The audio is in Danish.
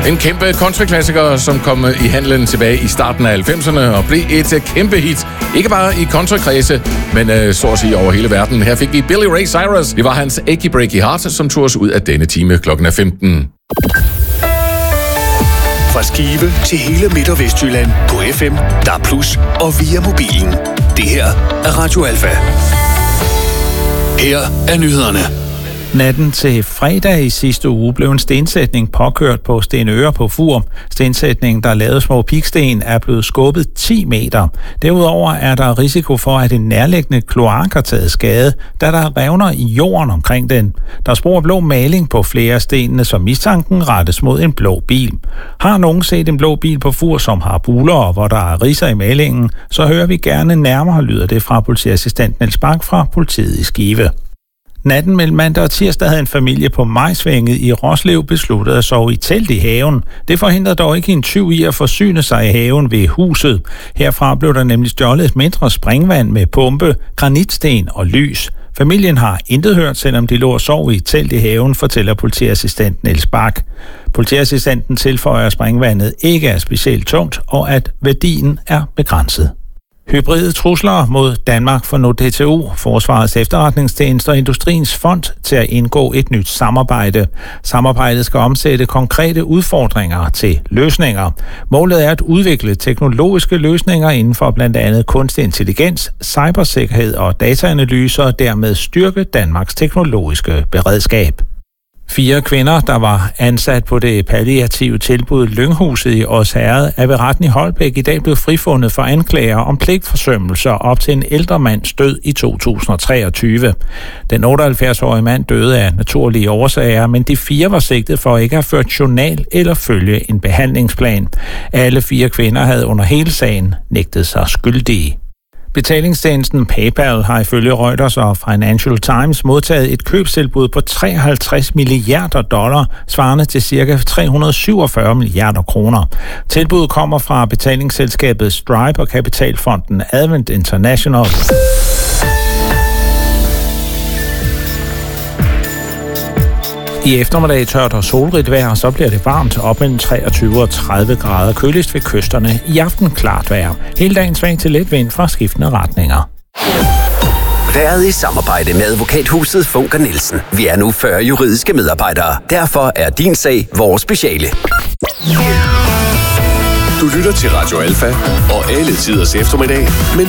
En kæmpe countryklassiker, som kom i handlen tilbage i starten af 90'erne og blev et kæmpe hit. Ikke bare i countrykredse, men så at sige over hele verden. Her fik vi Billy Ray Cyrus. Det var hans Achy Breaky Heart, som tog os ud af denne time klokken 15. Fra Skive til hele Midt- og Vestjylland på FM, DAB+ og via mobilen. Det her er Radio Alfa. Her er nyhederne. Natten til fredag i sidste uge blev en stensætning påkørt på Stenøre på Fur. Stensætningen, der lavede små piksten, er blevet skubbet 10 meter. Derudover er der risiko for, at en nærliggende kloak har taget skade, da der revner i jorden omkring den. Der er spor blå maling på flere af stenene, som mistanken rettes mod en blå bil. Har nogen set en blå bil på Fur, som har buler og hvor der er ridser i malingen, så hører vi gerne nærmere, lyder det fra politiassistent Niels Bak fra politiet i Skive. Natten mellem mandag og tirsdag havde en familie på Majsvænget i Roslev besluttet at sove i telt i haven. Det forhindrede dog ikke en tyv i at forsyne sig i haven ved huset. Herfra blev der nemlig stjålet et mindre springvand med pumpe, granitsten og lys. Familien har intet hørt, selvom de lå og sov i telt i haven, fortæller politiassistent Niels Bak. Politiassistenten tilføjer, at springvandet ikke er specielt tungt, og at værdien er begrænset. Hybride trusler mod Danmark for nu DTU, Forsvarets Efterretningstjeneste og Industriens Fond til at indgå et nyt samarbejde. Samarbejdet skal omsætte konkrete udfordringer til løsninger. Målet er at udvikle teknologiske løsninger inden for blandt andet kunstig intelligens, cybersikkerhed og dataanalyser og dermed styrke Danmarks teknologiske beredskab. 4 kvinder, der var ansat på det palliative tilbud Lynghuset i Odsherred, er ved retten i Holbæk i dag blevet frifundet for anklager om pligtforsømmelser op til en ældre mands død i 2023. Den 78-årige mand døde af naturlige årsager, men de 4 var sigtet for ikke at have ført journal eller følge en behandlingsplan. Alle 4 kvinder havde under hele sagen nægtet sig skyldige. Betalingstjenesten PayPal har ifølge Reuters og Financial Times modtaget et købstilbud på $53 milliarder, svarende til ca. 347 milliarder kroner. Tilbuddet kommer fra betalingsselskabet Stripe og kapitalfonden Advent International. I eftermiddag tørt og solrigt vejr, så bliver det varmt op mellem 23 og 30 grader, køligst ved kysterne. I aften klart vejr. Hele dagen svag til let vind fra skiftende retninger. Været i samarbejde med advokathuset Funker Nielsen. Vi er nu 40 juridiske medarbejdere. Derfor er din sag vores speciale. Du lytter til Radio Alfa og alle tiders eftermiddag, men